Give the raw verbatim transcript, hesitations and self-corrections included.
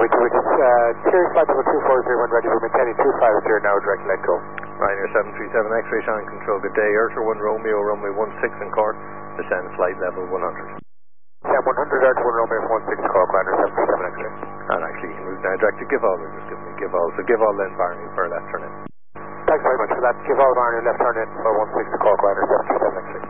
Which, which is, uh, Cherry flight level two four zero one ready, we're maintaining two five zero now, direct let go. Ryanair seven three seven X-ray Shannon Control, good day. Ayrton one Romeo, runway one six in court, descend flight level one hundred. Yeah, one hundred Ayrton one Romeo one six call, Ryanair seven three seven X-ray. And actually you can move now direct to give all, or just give me give all. So give all then Barney for a left turn in. Thanks very much for that. Give all Barney left turn in for one six call, Ryanair seven three seven X-ray.